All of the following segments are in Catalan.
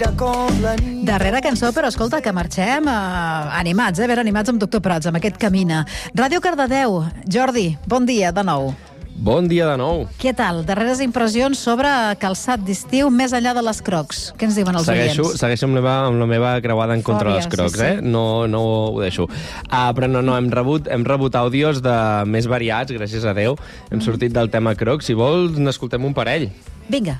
Darrera cançó, però escolta, que marxem animats, ben animats amb Doctor Prats, amb aquest Camina. Ràdio Cardedeu, Jordi, bon dia de nou. Bon dia de nou. Què tal? Darreres impressions sobre calçat d'estiu més enllà de les Crocs. Què ens diuen els oients? Segueixo amb la meva creuada en contra de les Crocs, sí. No ho deixo. Però no, hem rebut àudios més variats, gràcies a Déu. Hem sortit del tema Crocs. Si vols, n'escoltem un parell. Vinga.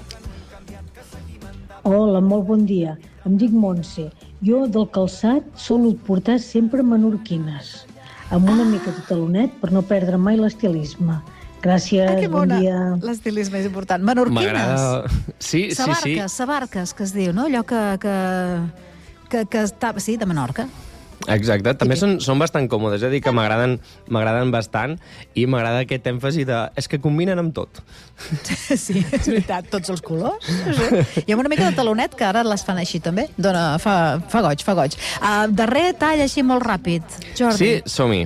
Hola, molt bon dia. Em dic Montse. Jo del calçat solo portar sempre menorquines, amb una mica de talonet per no perdre mai l'estilisme. Gràcies, bon dia. L'estilisme és important. Menorquines? M'agrada. Sí. Sabarques, que es diu, no? Allò que està... Sí, de Menorca. Exacte, també són bastant còmodes, és a dir, que m'agraden bastant i m'agrada aquest èmfasi de... És que combinen amb tot. Sí, és veritat, tots els colors. Hi ha una mica de talonet, que ara les fan així també. Dona, fa goig. Darrer tall així molt ràpid, Jordi. Sí, som-hi.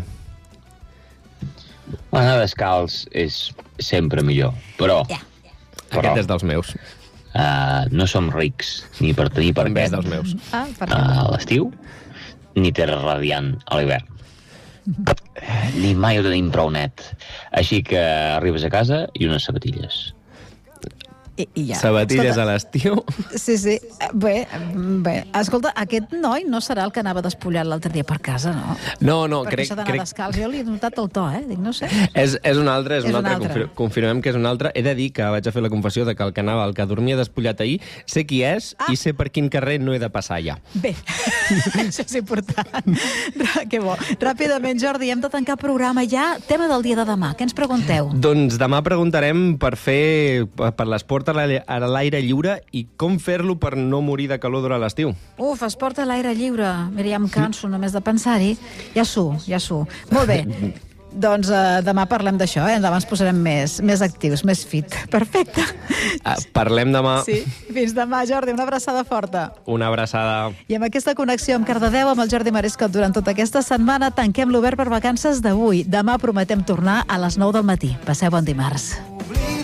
Anar descalç és sempre millor, però... Aquest és dels meus. No som rics ni per tenir per què. També és dels meus. A l'estiu, ni terra radiant a l'hivern. Ni mai ho tenim prou net. Així que arribes a casa i unes sabatilles. I ja. Sabatilles a l'estiu. Sí. Bé. Escolta, aquest noi no serà el que anava despullat l'altre dia per casa, no? No, perquè això d'anar descalç, jo li he notat el to, dic, no sé. És un altre. Confirmem que és un altre. He de dir que vaig a fer la confessió de que el que dormia despullat ahir, sé qui és i sé per quin carrer no he de passar ja. Bé, això és important. Que bo. Ràpidament, Jordi, hem de tancar el programa ja. Tema del dia de demà, què ens pregunteu? Doncs demà preguntarem per l'esport a l'aire lliure i com fer-lo per no morir de calor durant l'estiu. Esport a l'aire lliure. Mira, ja em canso només de pensar-hi. Ja su. Molt bé. Doncs demà parlem d'això, Demà ens posarem més actius, més fit. Perfecte. Parlem demà. Sí. Fins demà, Jordi. Una abraçada forta. Una abraçada. I amb aquesta connexió amb Cardedeu, amb el Jordi Marescot durant tota aquesta setmana, tanquem l'Obert per Vacances d'avui. Demà prometem tornar a les 9 del matí. Passeu bon dimarts.